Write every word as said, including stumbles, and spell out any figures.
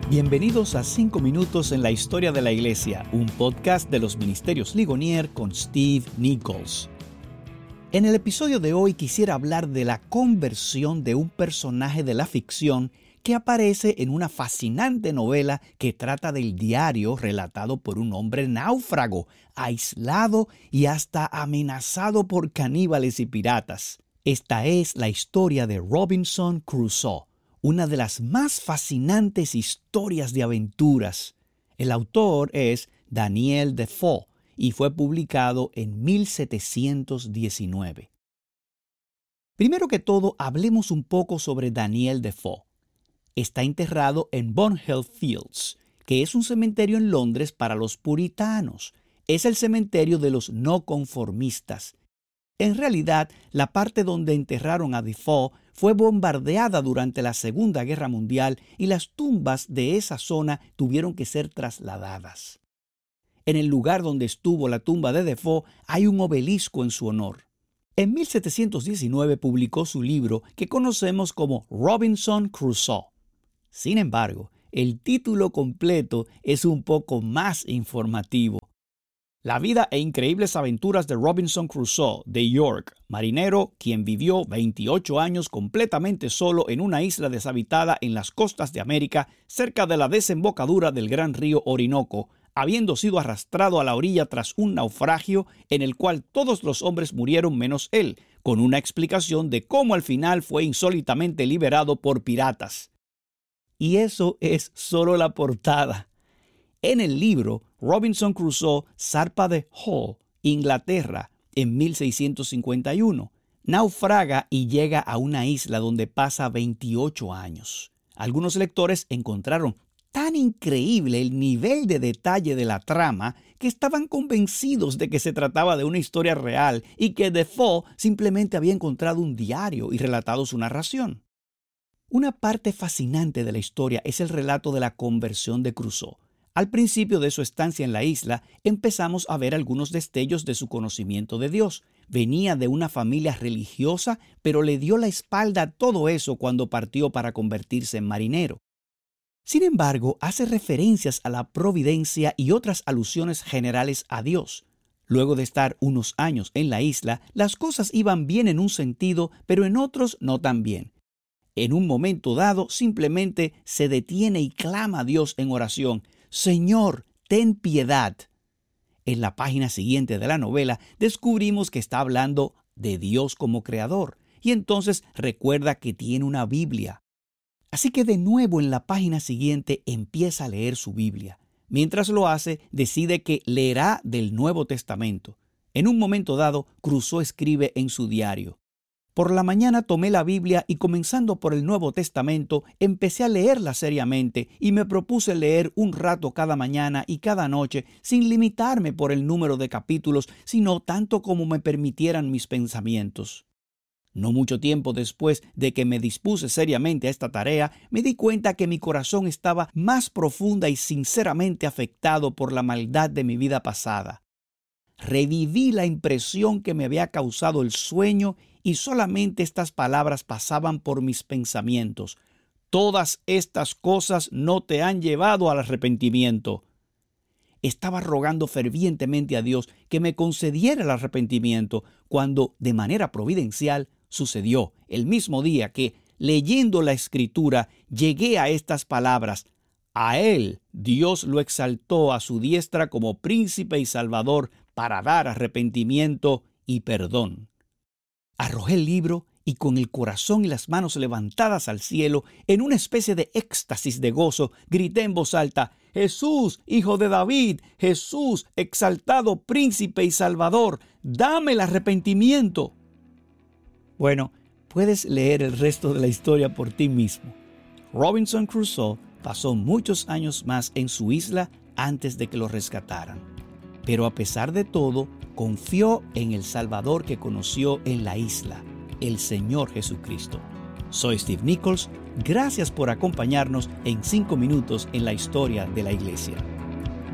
Bienvenidos a cinco minutos en la historia de la Iglesia, un podcast de los Ministerios Ligonier con Steve Nichols. En el episodio de hoy quisiera hablar de la conversión de un personaje de la ficción que aparece en una fascinante novela que trata del diario relatado por un hombre náufrago, aislado y hasta amenazado por caníbales y piratas. Esta es la historia de Robinson Crusoe, una de las más fascinantes historias de aventuras. El autor es Daniel Defoe y fue publicado en mil setecientos diecinueve. Primero que todo, hablemos un poco sobre Daniel Defoe. Está enterrado en Bunhill Fields, que es un cementerio en Londres para los puritanos. Es el cementerio de los no conformistas. En realidad, la parte donde enterraron a Defoe fue bombardeada durante la Segunda Guerra Mundial y las tumbas de esa zona tuvieron que ser trasladadas. En el lugar donde estuvo la tumba de Defoe hay un obelisco en su honor. En mil setecientos diecinueve publicó su libro que conocemos como Robinson Crusoe. Sin embargo, el título completo es un poco más informativo. La vida e increíbles aventuras de Robinson Crusoe de York, marinero quien vivió veintiocho años completamente solo en una isla deshabitada en las costas de América, cerca de la desembocadura del gran río Orinoco, habiendo sido arrastrado a la orilla tras un naufragio en el cual todos los hombres murieron menos él, con una explicación de cómo al final fue insólitamente liberado por piratas. Y eso es solo la portada. En el libro, Robinson Crusoe zarpa de Hull, Inglaterra, en mil seiscientos cincuenta y uno. Naufraga y llega a una isla donde pasa veintiocho años. Algunos lectores encontraron tan increíble el nivel de detalle de la trama que estaban convencidos de que se trataba de una historia real y que Defoe simplemente había encontrado un diario y relatado su narración. Una parte fascinante de la historia es el relato de la conversión de Crusoe. Al principio de su estancia en la isla, empezamos a ver algunos destellos de su conocimiento de Dios. Venía de una familia religiosa, pero le dio la espalda a todo eso cuando partió para convertirse en marinero. Sin embargo, hace referencias a la providencia y otras alusiones generales a Dios. Luego de estar unos años en la isla, las cosas iban bien en un sentido, pero en otros no tan bien. En un momento dado, simplemente se detiene y clama a Dios en oración: «Señor, ten piedad». En la página siguiente de la novela descubrimos que está hablando de Dios como creador y entonces recuerda que tiene una Biblia. Así que de nuevo en la página siguiente empieza a leer su Biblia. Mientras lo hace, decide que leerá del Nuevo Testamento. En un momento dado, Crusoe escribe en su diario: «Por la mañana tomé la Biblia y comenzando por el Nuevo Testamento, empecé a leerla seriamente y me propuse leer un rato cada mañana y cada noche sin limitarme por el número de capítulos, sino tanto como me permitieran mis pensamientos». No mucho tiempo después de que me dispuse seriamente a esta tarea, me di cuenta que mi corazón estaba más profunda y sinceramente afectado por la maldad de mi vida pasada. Reviví la impresión que me había causado el sueño y solamente estas palabras pasaban por mis pensamientos: «Todas estas cosas no te han llevado al arrepentimiento». Estaba rogando fervientemente a Dios que me concediera el arrepentimiento cuando, de manera providencial, sucedió el mismo día que, leyendo la Escritura, llegué a estas palabras: «A él Dios lo exaltó a su diestra como príncipe y salvador para dar arrepentimiento y perdón». Arrojé el libro y con el corazón y las manos levantadas al cielo, en una especie de éxtasis de gozo, grité en voz alta: «Jesús, Hijo de David, Jesús, exaltado príncipe y salvador, dame el arrepentimiento». Bueno, puedes leer el resto de la historia por ti mismo. Robinson Crusoe pasó muchos años más en su isla antes de que lo rescataran. Pero a pesar de todo, confió en el Salvador que conoció en la isla, el Señor Jesucristo. Soy Steve Nichols. Gracias por acompañarnos en cinco minutos en la historia de la Iglesia.